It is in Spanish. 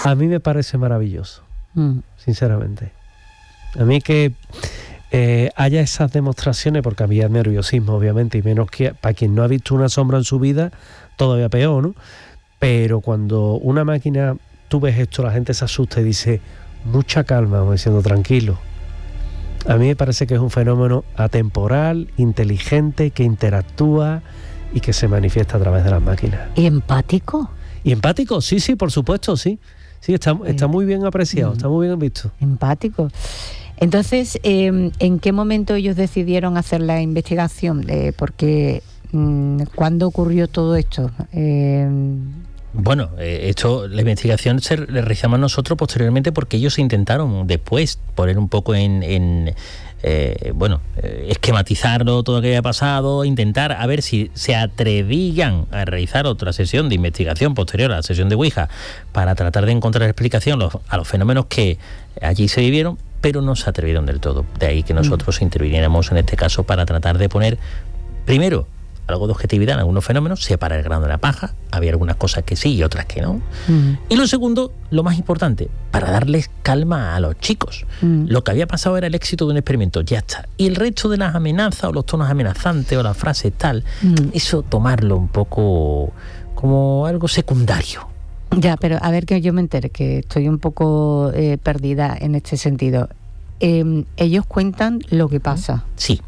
A mí me parece maravilloso, sinceramente. A mí que haya esas demostraciones, porque había nerviosismo, obviamente, y menos que para quien no ha visto una sombra en su vida, todavía peor, ¿no? Pero cuando una máquina, tú ves esto, la gente se asusta y dice, mucha calma, vamos diciendo, tranquilo. A mí me parece que es un fenómeno atemporal, inteligente, que interactúa y que se manifiesta a través de las máquinas. ¿Y empático? ¿Y empático? Sí, por supuesto, sí. Sí, está muy bien apreciado, está muy bien visto. Empático. Entonces, ¿en qué momento ellos decidieron hacer la investigación? Porque, ¿cuándo ocurrió todo esto? Bueno, la investigación la realizamos nosotros posteriormente porque ellos intentaron después poner un poco esquematizarlo, todo lo que había pasado, intentar a ver si se atrevían a realizar otra sesión de investigación posterior a la sesión de Ouija para tratar de encontrar explicación a los fenómenos que allí se vivieron, pero no se atrevieron del todo. De ahí que nosotros interviniéramos en este caso para tratar de poner, primero, algo de objetividad en algunos fenómenos, separar el grano de la paja. Había algunas cosas que sí y otras que no. Y lo segundo, lo más importante, para darles calma a los chicos. Lo que había pasado era el éxito de un experimento, ya está. Y el resto de las amenazas o los tonos amenazantes o las frases tal, eso tomarlo un poco como algo secundario. Ya, pero a ver que yo me entere, que estoy un poco perdida en este sentido. Ellos cuentan lo que pasa. Sí.